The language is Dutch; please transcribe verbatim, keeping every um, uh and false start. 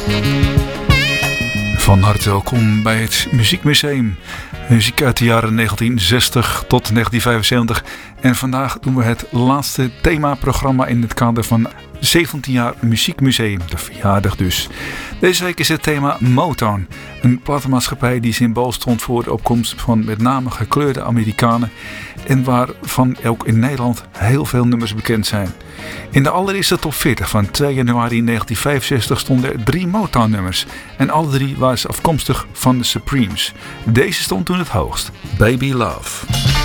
Van harte welkom bij het Muziekmuseum. Muziek uit de jaren negentien zestig tot negentien vijfenzeventig. En vandaag doen we het laatste themaprogramma in het kader van zeventien jaar Muziekmuseum. De verjaardag dus. Deze week is het thema Motown. Een platenmaatschappij die symbool stond voor de opkomst van met name gekleurde Amerikanen. En waarvan ook in Nederland heel veel nummers bekend zijn. In de allereerste top veertig van twee januari negentien vijfenzestig stonden er drie Motown nummers. En alle drie waren ze afkomstig van de Supremes. Deze stond toen het hoogst. Baby Love.